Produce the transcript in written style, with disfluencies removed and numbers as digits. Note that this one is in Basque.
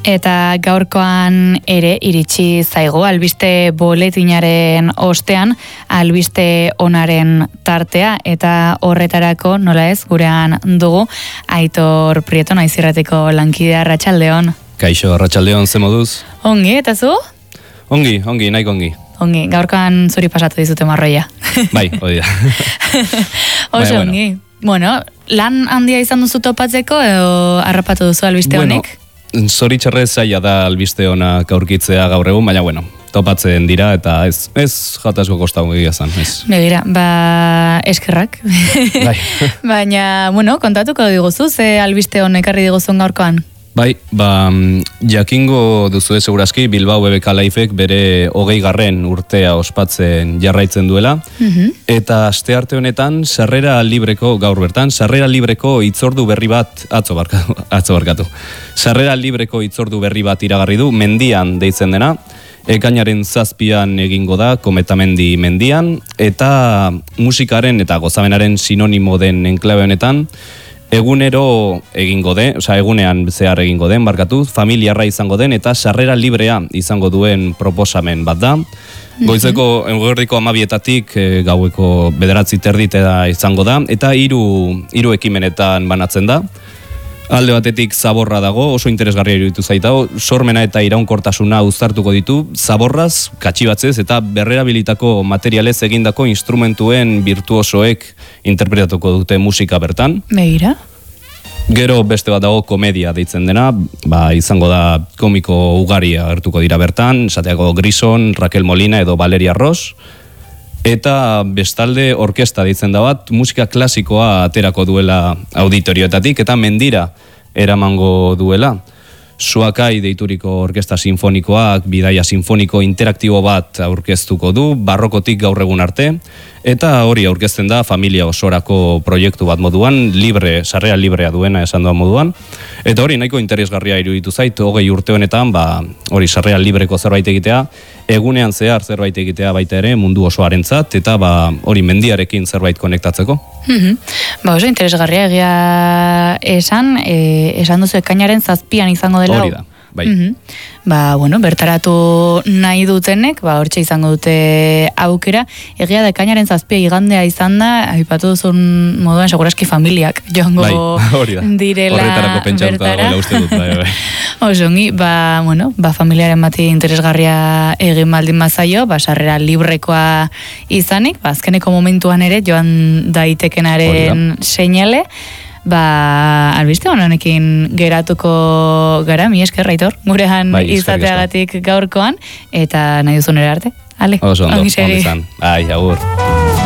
Eta gaurkoan ere iritsi zaigu albiste boletinaren ostean albiste onaren tartea eta horretarako nola ez gurean dugu Aitor Prieto Naiz Irratiko lankidea. Arratsaldeon. Kaixo, arratsaldeon, ze moduz? Ongi, eta zu? Ongi, nahiko ongi. Ongi, gaurkoan zuri pasatu dizute marroia. Bai, hori da. Oso ongi. Bueno, lan handia izan duzu topatzeko edo harrapatu duzu albiste honek? Zoritxarrez zaila da albiste honak aurkitzea gaur egun, baina topatzen dira eta ez jatazko kostau egia zan. Begira, eskerrak. Bai. Baina, kontatuko diguzu, ze albiste honek ekarri diguzun gaurkoan? Bai, jakingo duzu segurazki Bilbao BBK Lifek bere 20. urtea ospatzen jarraitzen duela, eta astearte honetan sarrera libreko hitzordu berri bat atzo barkatu. Sarrera libreko hitzordu berri bat iragarri du, Mendian deitzen dena, ekainaren 7 egingo da, Kometamendi mendian, eta musikaren eta gozamenaren sinonimo den enklabe honetan, egunean zehar egingo den, familiarra izango den, eta sarrera librea izango duen proposamen bat da. Goizeko eguerdiko 12:00 gaueko 9:30 izango da, eta hiru ekimenetan banatzen da. Alde batetik zaborra dago, oso interesgarria iruditu zaitao, sormena eta iraunkortasuna uztartuko ditu, zaborraz, katxibatzez eta berrerabilitako materialez egindako instrumentuen virtuosoek interpretatuko dute musika bertan. Begira. Gero beste bat dago komedia deitzen dena, izango da komiko ugari agertuko dira bertan, esateako Grison, Raquel Molina edo Valeria Ross. Eta bestalde orkesta deitzen da bat, musika klasikoa aterako duela auditorioetatik eta mendira eramango duela. Suakai deituriko orkesta sinfonikoak, bidaia sinfoniko interaktibo bat aurkeztuko du, barrokotik gaur egun arte, eta hori aurkezten da familia osorako proiektu bat moduan, sarrera librea duena esan doan moduan, eta hori nahiko interesgarria iruditu zait, 20 urte honetan, hori sarrera libreko zerbait egitea, egunean zehar zerbait egitea baita ere mundu osoarentzat, eta hori mendiarekin zerbait konektatzeko. Oso interesgarria egia esan duzu ekainaren 7 izango dela. Hori da, bai. Bertaratu nahi dutenek, hortxe izango dute aukera. Egia da ekainaren 7 igandea izan da, aipatu duzun moduan segurazki familiak joango direla horretarako pentsatuta dagoela uste dut. Osongi, familiaren bati interesgarria egin baldin bazaio, sarrera librekoa izanik, azkeneko momentuan ere joan daitekenaren seinale, albiste honekin geratuko gara, mi esker, Aitor, gurean izateagatik gaurkoan, eta nahi duzun ere arte. Ale, oso ondo, ondo izan. Agur.